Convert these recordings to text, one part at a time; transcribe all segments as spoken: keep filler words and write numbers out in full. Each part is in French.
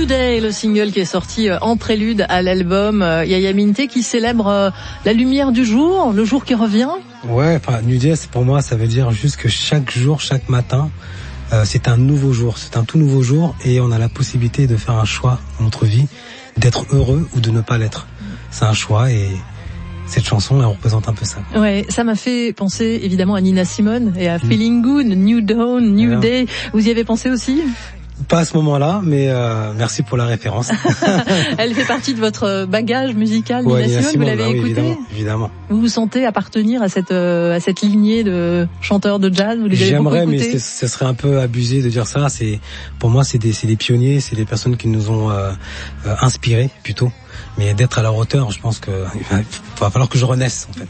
Day, le single qui est sorti en prélude à l'album Yaya Minteh, qui célèbre la lumière du jour, le jour qui revient. Ouais, enfin, New Day, pour moi, ça veut dire juste que chaque jour, chaque matin, euh, c'est un nouveau jour, c'est un tout nouveau jour, et on a la possibilité de faire un choix dans notre vie, d'être heureux ou de ne pas l'être. C'est un choix, et cette chanson, elle représente un peu ça. Ouais, ça m'a fait penser évidemment à Nina Simone et à mmh. Feeling Good, New Dawn, New ouais. Day. Vous y avez pensé aussi ? Pas à ce moment-là, mais euh, merci pour la référence. Elle fait partie de votre bagage musical, ouais, Nina Simone, vous l'avez bah oui, écoutée ? Évidemment, évidemment. Vous vous sentez appartenir à cette euh, à cette lignée de chanteurs de jazz ? Vous les avez J'aimerais, beaucoup mais écoutés ? ce serait un peu abusé de dire ça. C'est pour moi, c'est des c'est des pionniers, c'est des personnes qui nous ont euh, euh, inspirés plutôt. Mais d'être à leur hauteur, je pense que il va, va falloir que je renaisse, en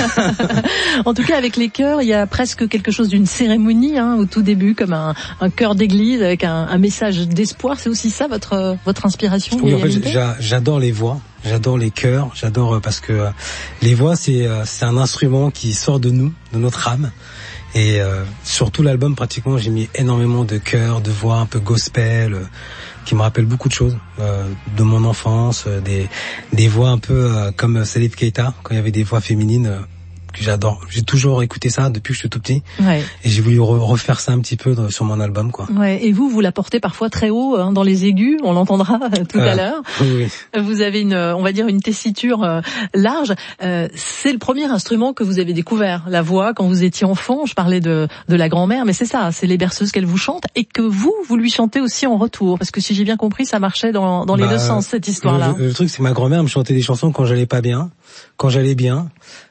fait. En tout cas, avec les chœurs, il y a presque quelque chose d'une cérémonie, hein, au tout début, comme un, un chœur d'église avec un, un message d'espoir. C'est aussi ça votre votre inspiration ? Oui, en fait, j'a, j'adore les voix, j'adore les chœurs, j'adore parce que les voix, c'est c'est un instrument qui sort de nous, de notre âme. Et euh, sur tout l'album, pratiquement, j'ai mis énormément de chœurs, de voix un peu gospel, euh, qui me rappellent beaucoup de choses euh, de mon enfance, euh, des des voix un peu euh, comme Salif Keita, quand il y avait des voix féminines euh, que j'adore. J'ai toujours écouté ça depuis que je suis tout petit. Ouais. Et j'ai voulu re- refaire ça un petit peu dans, sur mon album, quoi. Ouais. Et vous, vous la portez parfois très haut, hein, dans les aigus. On l'entendra tout euh, à l'heure. Oui. Vous avez une, on va dire, une tessiture euh, large. Euh, c'est le premier instrument que vous avez découvert, la voix, quand vous étiez enfant. Je parlais de de la grand-mère, mais c'est ça, c'est les berceuses qu'elle vous chante et que vous, vous lui chantez aussi en retour. Parce que si j'ai bien compris, ça marchait dans dans les bah, deux sens, cette histoire-là. Le, le truc, c'est que ma grand-mère me chantait des chansons quand j'allais pas bien, quand j'allais bien,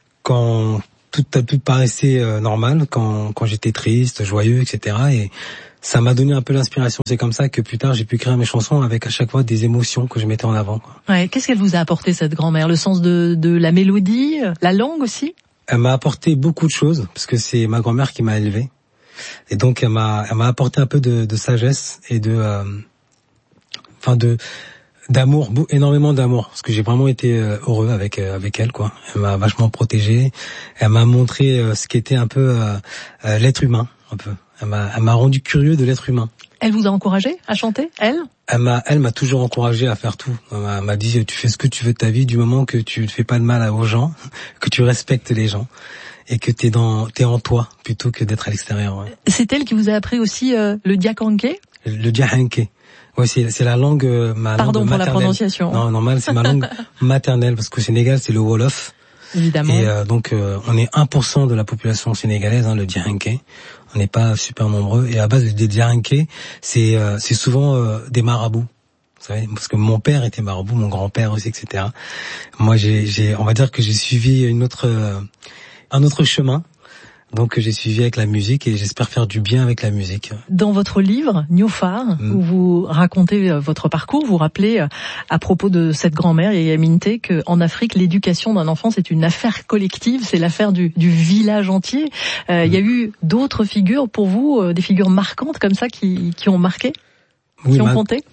quand tout tout paraissait euh, normal, quand quand j'étais triste, joyeux, et cetera. Et ça m'a donné un peu l'inspiration. C'est comme ça que plus tard j'ai pu créer mes chansons avec à chaque fois des émotions que je mettais en avant, quoi. Ouais. Qu'est-ce qu'elle vous a apporté, cette grand-mère ? Le sens de de la mélodie, la langue aussi ? Elle m'a apporté beaucoup de choses parce que c'est ma grand-mère qui m'a élevé. Et donc elle m'a elle m'a apporté un peu de, de sagesse et de euh, enfin de d'amour, énormément d'amour, parce que j'ai vraiment été heureux avec avec elle, quoi. Elle m'a vachement protégé, elle m'a montré ce qu'était un peu euh, l'être humain, un peu. Elle m'a elle m'a rendu curieux de l'être humain. Elle vous a encouragé à chanter, elle ? Elle m'a elle m'a toujours encouragé à faire tout. Elle m'a, m'a dit tu fais ce que tu veux de ta vie du moment que tu ne fais pas de mal aux gens, que tu respectes les gens et que t'es dans t'es en toi plutôt que d'être à l'extérieur. Ouais. C'est elle qui vous a appris aussi euh, le diakanké ? Le diahanké. Oui, c'est, c'est la langue, euh, ma Pardon langue pour maternelle. La prononciation. Non, normal, c'est ma langue maternelle, parce qu'au Sénégal, c'est le Wolof. Évidemment. Et euh, donc, euh, on est un pour cent de la population sénégalaise, hein, le Diahanké. On n'est pas super nombreux. Et à base des Diahanké, c'est, euh, c'est souvent euh, des marabouts. Vous savez, parce que mon père était marabout, mon grand-père aussi, et cetera. Moi, j'ai, j'ai, on va dire que j'ai suivi une autre, euh, un autre chemin. Donc j'ai suivi avec la musique et j'espère faire du bien avec la musique. Dans votre livre Niofar, mm. où vous racontez votre parcours, vous rappelez à propos de cette grand-mère Yaya Minteh que en Afrique l'éducation d'un enfant c'est une affaire collective, c'est l'affaire du, du village entier. Euh, mm. Il y a eu d'autres figures pour vous, des figures marquantes comme ça qui, qui ont marqué, oui, qui ont ma... compté.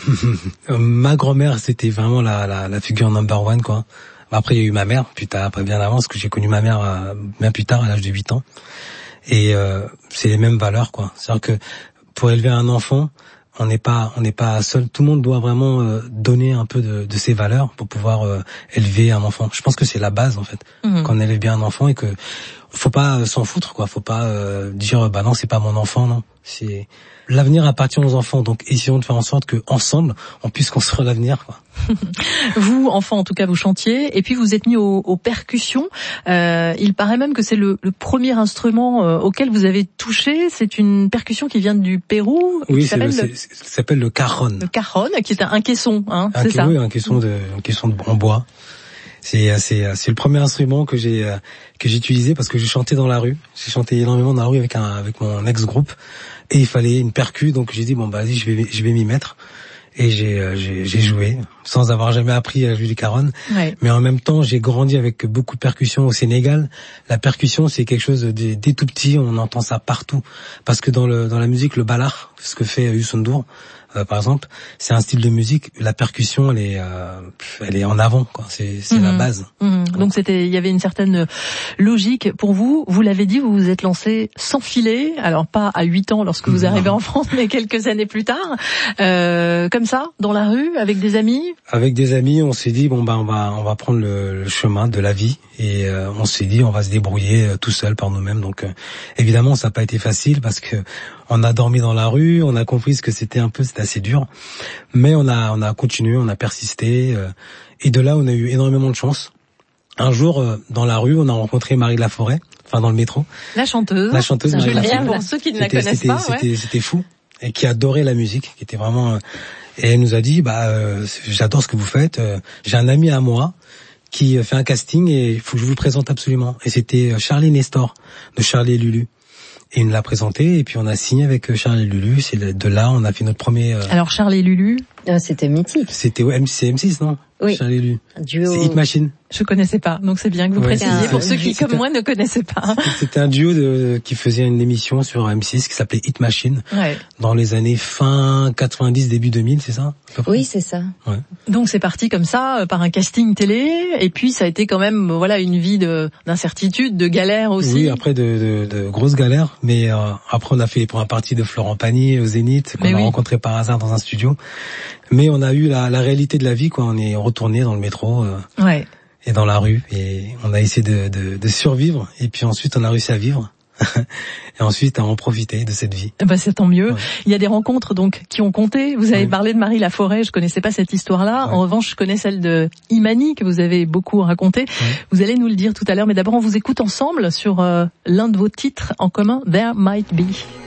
Ma grand-mère c'était vraiment la, la, la figure number one, quoi. Après, il y a eu ma mère, plus tard, après bien avant, parce que j'ai connu ma mère euh, bien plus tard, à l'âge de huit ans. Et euh, c'est les mêmes valeurs, quoi. C'est-à-dire que pour élever un enfant, on n'est pas, on n'est pas seul. Tout le monde doit vraiment euh, donner un peu de, de ses valeurs pour pouvoir euh, élever un enfant. Je pense que c'est la base, en fait, mmh. quand on élève bien un enfant et que faut pas euh, s'en foutre, quoi. Faut pas euh, dire bah non, c'est pas mon enfant, non. C'est l'avenir appartient aux enfants, donc essayons de faire en sorte que ensemble on puisse construire l'avenir, quoi. Vous, enfant, en tout cas, vous chantiez, et puis vous êtes mis aux, aux percussions. Euh, il paraît même que c'est le, le premier instrument euh, auquel vous avez touché. C'est une percussion qui vient du Pérou. Oui, qui c'est le, le... c'est, c'est, ça s'appelle le cajon. Le cajon, qui est un, un caisson, hein, un c'est ca- ça. Oui, un caisson de, un caisson de en bois. C'est, c'est, c'est le premier instrument que j'ai, que j'ai utilisé parce que j'ai chanté dans la rue. J'ai chanté énormément dans la rue avec un, avec mon ex-groupe, et il fallait une percu, donc j'ai dit bon bah vas-y, je vais, je vais m'y mettre. Et j'ai, j'ai, j'ai joué sans avoir jamais appris à jouer du caron. Ouais. Mais en même temps, j'ai grandi avec beaucoup de percussions au Sénégal. La percussion, c'est quelque chose dès, dès tout petit, on entend ça partout. Parce que dans le dans la musique, le balar, ce que fait Youssou N'Dour, euh, par exemple, c'est un style de musique. La percussion, elle est, euh, elle est en avant, quoi. C'est, c'est mmh. la base. Mmh. Donc c'était, il y avait une certaine logique pour vous. Vous l'avez dit, vous vous êtes lancé sans filet. Alors pas à huit ans lorsque vous arrivez en France, mais quelques années plus tard. Euh, comme ça, dans la rue, avec des amis. Avec des amis, on s'est dit bon ben on va on va prendre le, le chemin de la vie et euh, on s'est dit on va se débrouiller euh, tout seul par nous-mêmes. Donc euh, évidemment ça n'a pas été facile parce que on a dormi dans la rue, on a compris ce que c'était un peu, c'était assez dur, mais on a on a continué, on a persisté euh, et de là on a eu énormément de chance. Un jour euh, dans la rue, on a rencontré Marie Laforêt, enfin dans le métro. La chanteuse. La chanteuse Marie Laforêt. Pour ceux qui ne la c'était, connaissent c'était, pas, c'était, ouais. c'était fou et qui adorait la musique, qui était vraiment euh, et elle nous a dit bah euh, j'adore ce que vous faites, euh, j'ai un ami à moi qui fait un casting et il faut que je vous le présente absolument. Et c'était Charlie Nestor de Charlie et Lulu. Et il nous l'a présenté et puis on a signé avec Charlie et Lulu. C'est de là on a fait notre premier. Euh... Alors Charlie et Lulu, ah, c'était mythique. C'était ouais, c'est M six non? Oui. Charlie et Lulu. Un duo. C'est Hit Machine. Je connaissais pas, donc c'est bien que vous ouais, précisiez pour ceux qui, comme un... moi, ne connaissaient pas. C'était un duo de, qui faisait une émission sur M six qui s'appelait Hit Machine. Ouais. Dans les années fin quatre-vingt-dix, début deux mille, c'est ça? Oui, c'est ça. Ouais. Donc c'est parti comme ça, par un casting télé, et puis ça a été quand même, voilà, une vie de, d'incertitude, de galère aussi. Oui, après de, de, de grosses galères, mais euh, après on a fait les premières parties de Florent Pagny au Zénith, qu'on mais a oui. rencontré par hasard dans un studio. Mais on a eu la, la réalité de la vie, quoi. On est retourné dans le métro euh, ouais. et dans la rue, et on a essayé de, de, de survivre. Et puis ensuite, on a réussi à vivre. Et ensuite, à en profiter de cette vie. Ben c'est tant mieux. Ouais. Il y a des rencontres donc qui ont compté. Vous avez oui. parlé de Marie Laforêt. Je connaissais pas cette histoire-là. Ouais. En revanche, je connais celle de Imani que vous avez beaucoup racontée. Ouais. Vous allez nous le dire tout à l'heure. Mais d'abord, on vous écoute ensemble sur euh, l'un de vos titres en commun, There Might Be.